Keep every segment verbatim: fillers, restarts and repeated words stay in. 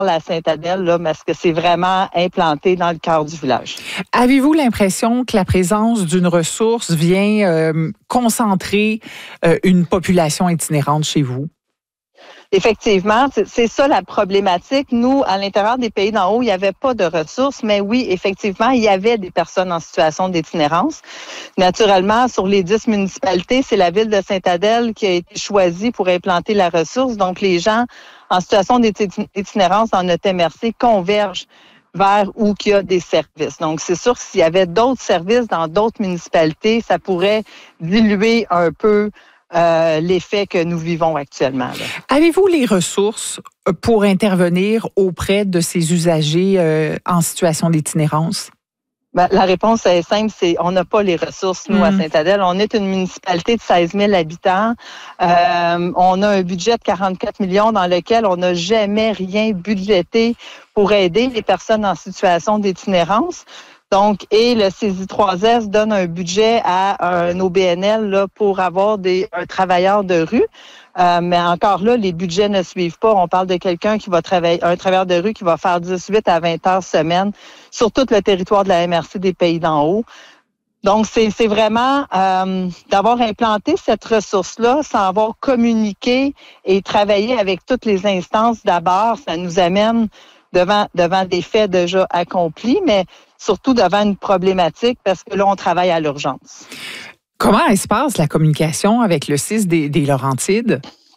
à Sainte-Adèle, là, parce que c'est vraiment implanté dans le cœur du village. Avez-vous l'impression que la présence d'une ressource vient euh, concentrer euh, une population itinérante chez vous? Effectivement, c'est ça la problématique. Nous, à l'intérieur des pays d'en haut, il n'y avait pas de ressources, mais oui, effectivement, il y avait des personnes en situation d'itinérance. Naturellement, sur les dix municipalités, c'est la ville de Sainte-Adèle qui a été choisie pour implanter la ressource. Donc, les gens en situation d'itinérance dans notre M R C convergent vers où il y a des services. Donc, c'est sûr que s'il y avait d'autres services dans d'autres municipalités, ça pourrait diluer un peu Euh, l'effet que nous vivons actuellement. Là. Avez-vous les ressources pour intervenir auprès de ces usagers euh, en situation d'itinérance? Ben, la réponse est simple, c'est on n'a pas les ressources, nous, mmh. à Sainte-Adèle. On est une municipalité de seize mille habitants. Euh, on a un budget de quarante-quatre millions dans lequel on n'a jamais rien budgété pour aider les personnes en situation d'itinérance. Donc, et le C I S trois S donne un budget à un O B N L là, pour avoir des, un travailleur de rue. Euh, mais encore là, les budgets ne suivent pas. On parle de quelqu'un qui va travailler, un travailleur de rue qui va faire dix-huit à vingt heures semaine sur tout le territoire de la M R C des Pays d'en haut. Donc, c'est, c'est vraiment euh, d'avoir implanté cette ressource-là sans avoir communiqué et travaillé avec toutes les instances d'abord. Ça nous amène devant, devant des faits déjà accomplis, mais surtout devant une problématique parce que là, on travaille à l'urgence. Comment se passe la communication avec le C I S des, des Laurentides?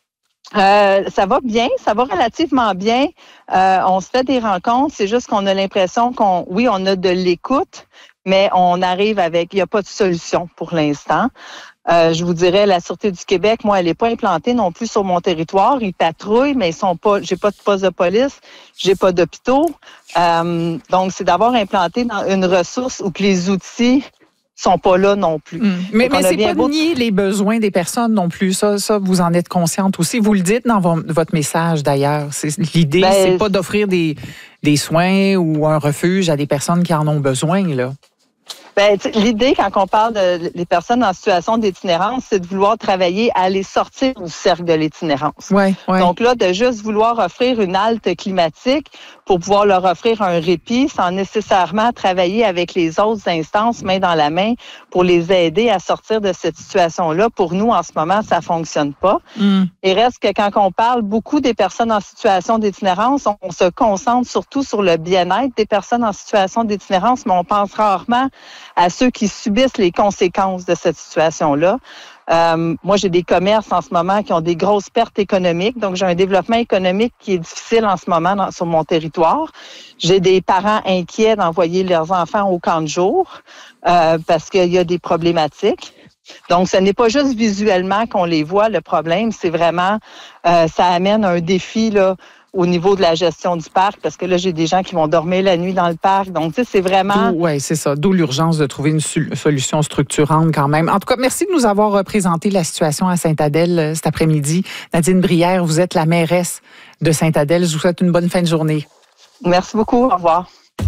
Euh, ça va bien, ça va relativement bien. Euh, on se fait des rencontres, c'est juste qu'on a l'impression qu'on, oui, on a de l'écoute, mais on arrive avec, il n'y a pas de solution pour l'instant. Euh, je vous dirais, la Sûreté du Québec, moi, elle n'est pas implantée non plus sur mon territoire. Ils patrouillent, mais ils sont pas, j'ai pas de poste de police, j'ai pas d'hôpitaux. Euh, donc, c'est d'avoir implanté dans une ressource où que les outils sont pas là non plus. Mmh. Mais, mais c'est pas de nier les besoins des personnes non plus. Ça, ça, vous en êtes consciente aussi. Vous le dites dans vo- votre message d'ailleurs. C'est, l'idée, ben, c'est pas d'offrir des, des soins ou un refuge à des personnes qui en ont besoin, là. Ben, l'idée, quand on parle de les personnes en situation d'itinérance, c'est de vouloir travailler à les sortir du cercle de l'itinérance. Ouais, ouais. Donc là, de juste vouloir offrir une halte climatique pour pouvoir leur offrir un répit sans nécessairement travailler avec les autres instances main dans la main pour les aider à sortir de cette situation-là. Pour nous, en ce moment, ça fonctionne pas. Mm. Il reste que quand on parle beaucoup des personnes en situation d'itinérance, on, on se concentre surtout sur le bien-être des personnes en situation d'itinérance, mais on pense rarement à ceux qui subissent les conséquences de cette situation-là. Euh, moi, j'ai des commerces en ce moment qui ont des grosses pertes économiques. Donc, j'ai un développement économique qui est difficile en ce moment dans, sur mon territoire. J'ai des parents inquiets d'envoyer leurs enfants au camp de jour euh, parce qu'il y a des problématiques. Donc, ce n'est pas juste visuellement qu'on les voit, le problème, c'est vraiment, euh, ça amène un défi là, au niveau de la gestion du parc, parce que là, j'ai des gens qui vont dormir la nuit dans le parc. Donc, tu sais, c'est vraiment... Oui, c'est ça. D'où l'urgence de trouver une solution structurante quand même. En tout cas, merci de nous avoir présenté la situation à Sainte-Adèle cet après-midi. Nadine Brière, vous êtes la mairesse de Sainte-Adèle. Je vous souhaite une bonne fin de journée. Merci beaucoup. Au revoir.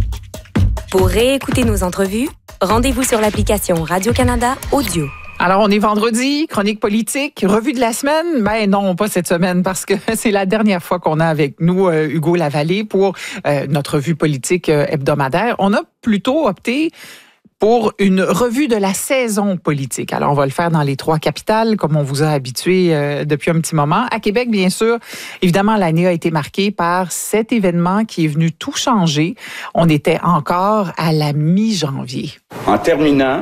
Pour réécouter nos entrevues, rendez-vous sur l'application Radio-Canada Audio. Alors, on est vendredi, chronique politique, revue de la semaine. Ben non, pas cette semaine, parce que c'est la dernière fois qu'on a avec nous euh, Hugo Lavallée pour euh, notre revue politique euh, hebdomadaire. On a plutôt opté pour une revue de la saison politique. Alors, on va le faire dans les trois capitales, comme on vous a habitué euh, depuis un petit moment. À Québec, bien sûr, évidemment, l'année a été marquée par cet événement qui est venu tout changer. On était encore à la mi-janvier. En terminant,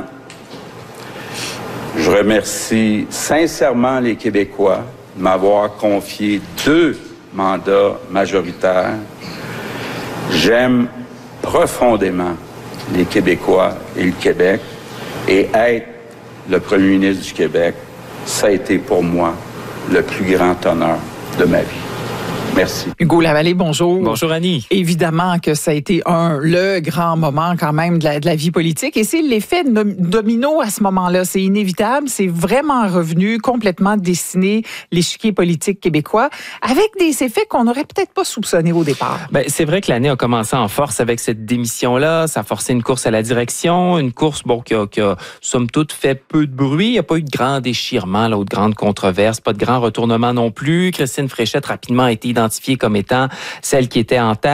je remercie sincèrement les Québécois de m'avoir confié deux mandats majoritaires. J'aime profondément les Québécois et le Québec, et être le premier ministre du Québec, ça a été pour moi le plus grand honneur de ma vie. Merci. Hugo Lavallée, bonjour. Bonjour Annie. Évidemment que ça a été un le grand moment quand même de la, de la vie politique et c'est l'effet domino à ce moment-là. C'est inévitable, c'est vraiment revenu complètement dessiner l'échiquier politique québécois avec des effets qu'on n'aurait peut-être pas soupçonnés au départ. Ben, c'est vrai que l'année a commencé en force avec cette démission-là. Ça a forcé une course à la direction, une course bon, qui, a, qui a somme toute fait peu de bruit. Il n'y a pas eu de grand déchirement là, ou de grandes controverses, pas de grand retournement non plus. Christine Fréchette rapidement a été identifiée identifiées comme étant celles qui étaient en tête.